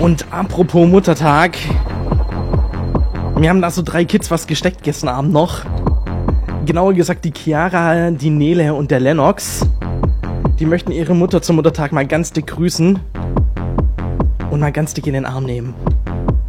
Und apropos Muttertag, wir haben da so 3 Kids was gesteckt gestern Abend noch. Genauer gesagt die Chiara, die Nele und der Lennox. Die möchten ihre Mutter zum Muttertag mal ganz dick grüßen und mal ganz dick in den Arm nehmen.